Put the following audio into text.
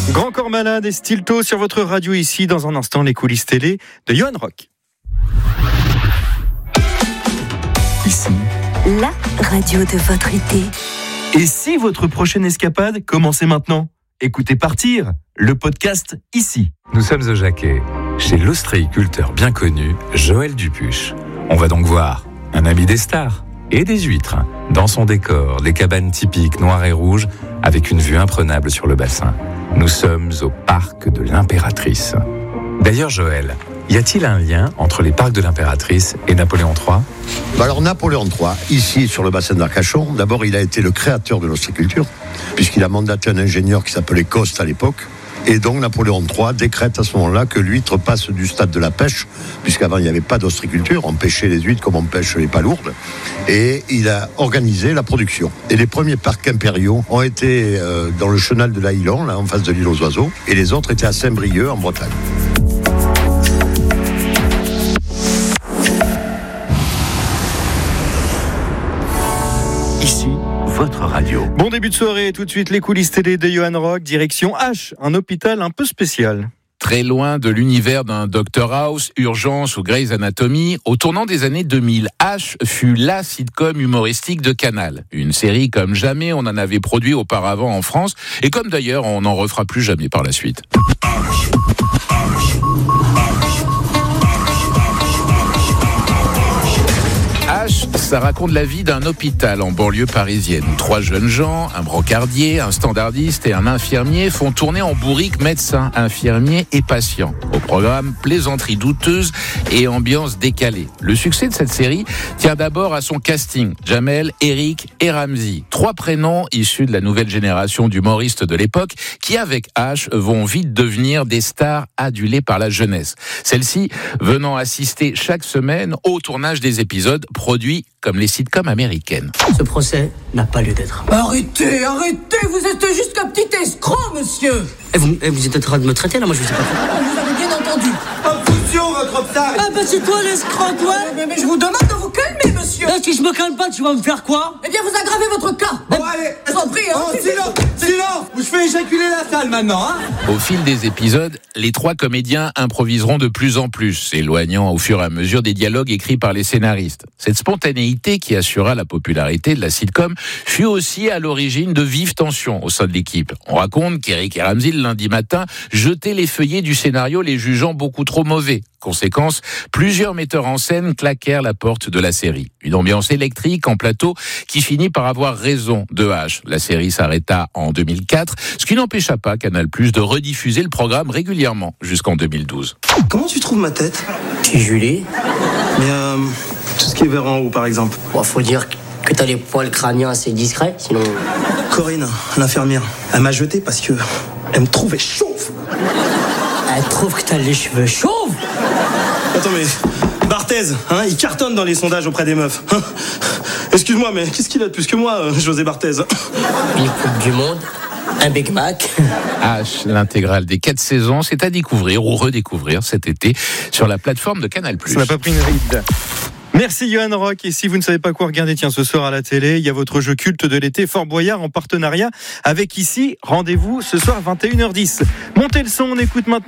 Grand Corps Malade et Stilto sur votre radio ici. Dans un instant, les coulisses télé de Johan Rock. Ici, la radio de votre été. Et si votre prochaine escapade commençait maintenant ? Écoutez Partir, le podcast Ici. Nous sommes au Jacquet, chez l'ostréiculteur bien connu, Joël Dupuche. On va donc voir un ami des stars et des huîtres. Dans son décor, les cabanes typiques noires et rouges avec une vue imprenable sur le bassin. Nous sommes au parc de l'Impératrice. D'ailleurs, Joël, y a-t-il un lien entre les parcs de l'Impératrice et Napoléon III ? Alors Napoléon III, ici sur le bassin d'Arcachon, d'abord il a été le créateur de l'ostréiculture, puisqu'il a mandaté un ingénieur qui s'appelait Coste à l'époque. Et donc Napoléon III décrète à ce moment-là que l'huître passe du stade de la pêche, puisqu'avant il n'y avait pas d'ostréiculture, on pêchait les huîtres comme on pêche les palourdes, et il a organisé la production. Et les premiers parcs impériaux ont été dans le chenal de l'Ailon, là en face de l'île aux oiseaux, et les autres étaient à Saint-Brieuc en Bretagne. Ici, votre radio. Bon début de soirée, tout de suite les coulisses télé de Johan Rock, direction H, un hôpital un peu spécial. Très loin de l'univers d'un Dr House, Urgence ou Grey's Anatomy, au tournant des années 2000, H fut la sitcom humoristique de Canal. Une série comme jamais on en avait produit auparavant en France, et comme d'ailleurs on n'en refera plus jamais par la suite. H, ça raconte la vie d'un hôpital en banlieue parisienne. 3 jeunes gens, un brocardier, un standardiste et un infirmier font tourner en bourrique médecins, infirmiers et patients. Au programme, plaisanteries douteuses et ambiance décalée. Le succès de cette série tient d'abord à son casting. Jamel, Eric et Ramzy. 3 prénoms issus de la nouvelle génération d'humoristes de l'époque qui, avec H, vont vite devenir des stars adulées par la jeunesse. Celle-ci venant assister chaque semaine au tournage des épisodes produits comme les sitcoms américaines. Ce procès n'a pas lieu d'être. Arrêtez, vous êtes juste un petit escroc, monsieur. Vous êtes en train de me traiter là, moi je sais pas. Vous avez bien entendu. Attention, votre obstacle. Ah bah c'est toi l'escroc, toi. Mais je vous demande de vous calmer, monsieur. Là, si je me calme pas, tu vas me faire quoi? Eh bien, vous aggravez votre cas. Bon, allez. Je vous en prie, hein. Oh, silence, ou je fais éjaculer la salle maintenant, hein. Au fil des épisodes, les 3 comédiens improviseront de plus en plus, s'éloignant au fur et à mesure des dialogues écrits par les scénaristes. Cette spontanéité qui assura la popularité de la sitcom fut aussi à l'origine de vives tensions au sein de l'équipe. On raconte qu'Eric et Ramzy, le lundi matin, jetaient les feuillets du scénario, les jugeant beaucoup trop mauvais. Conséquence, plusieurs metteurs en scène claquèrent la porte de la série. Une ambiance électrique en plateau qui finit par avoir raison de H. La série s'arrêta en 2004, ce qui n'empêcha pas Canal+ de rediffuser le programme régulièrement jusqu'en 2012. Comment tu trouves ma tête ? T'es Julie? Mais tout ce qui est vers en haut, par exemple. Bon, faut dire que t'as les poils crâniens assez discrets, sinon... Corinne, l'infirmière, elle m'a jeté parce que elle me trouvait chauve. Elle trouve que t'as les cheveux chauves? Attends, mais Barthez, hein, il cartonne dans les sondages auprès des meufs. Hein. Excuse-moi, mais qu'est-ce qu'il a de plus que moi, José Barthez ? Une coupe du monde, un Big Mac. H, l'intégrale des 4 saisons, c'est à découvrir ou redécouvrir cet été sur la plateforme de Canal+. Ça n'a pas pris une ride. Merci Johan Rock. Et si vous ne savez pas quoi regarder, tiens, ce soir à la télé, il y a votre jeu culte de l'été, Fort Boyard, en partenariat avec Ici. Rendez-vous ce soir 21h10. Montez le son, on écoute maintenant